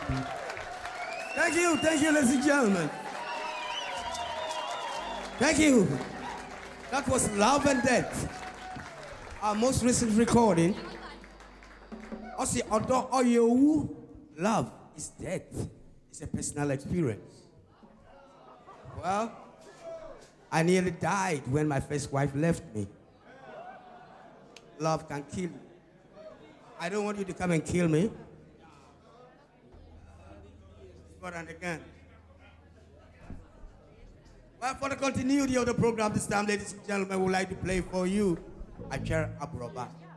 Thank you, ladies and gentlemen. Thank you. That was Love and Death, our most recent recording. Also, although you love is death, it's a personal experience. Well, I nearly died when my first wife left me. Love can kill you. I don't want you to come and kill me. But and again. Well, for the continuity of the program this time, ladies and gentlemen, we would like to play for you Acher Abroba.